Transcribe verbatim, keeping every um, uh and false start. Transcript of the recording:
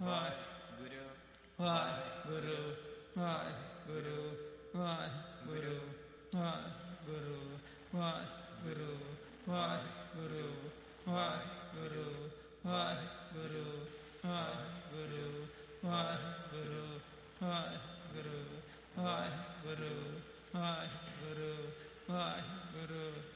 Waheguru Waheguru Waheguru Waheguru Waheguru Waheguru Waheguru Waheguru Waheguru Waheguru Waheguru Waheguru Waheguru Waheguru Waheguru